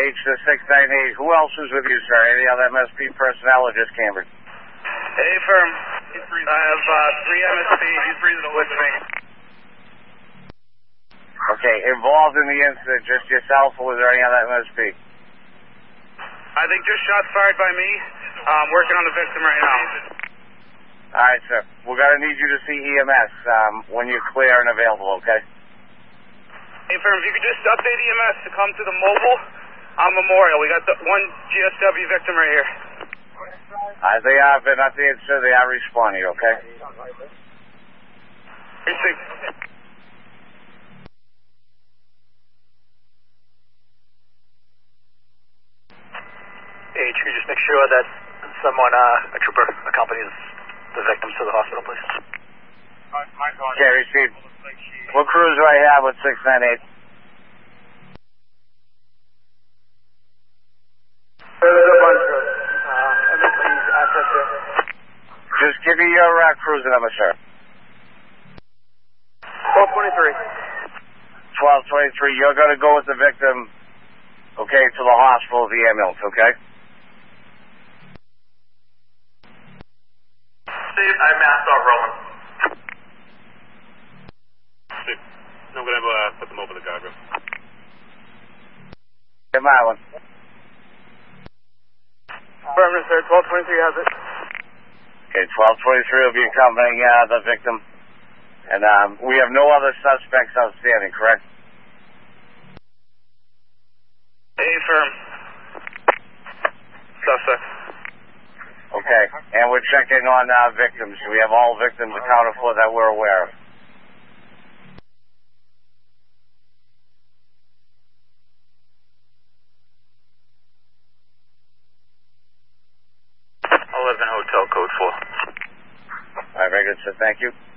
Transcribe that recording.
H to 698. Who else is with you, sir? Any other MSP personnel or just Cambridge? Hey, firm. I have 3 MSP with me. Okay, involved in the incident, just yourself, or was there any other MSP? I think just shots fired by me. I'm working on the victim right now. All right, sir. We're going to need you to see EMS when you're clear and available, okay? Hey, firm, if you could just update EMS to come to the mobile on Memorial. We got the one GSW victim right here. They have been updated, sir. They are responding, okay? Hey, can you just make sure that someone, a trooper, accompanies the victims to the hospital, please? Okay, received. What crews do I have with 698? Just give me your cruiser number, sir. 1223. 1223. You're going to go with the victim, okay, to the hospital, the ambulance, okay? Steve, I masked off Roland. Steve, I'm going to put them over the guardrail. Hey, Marlon. Affirmative, sir. 1223 has it. Okay, 1223 will be accompanying the victim. And we have no other suspects outstanding, correct? Hey, firm. Suspect. Okay, and we're checking on victims. We have all victims accounted for that we're aware of. Hotel code 4. All right, very good, sir. Thank you.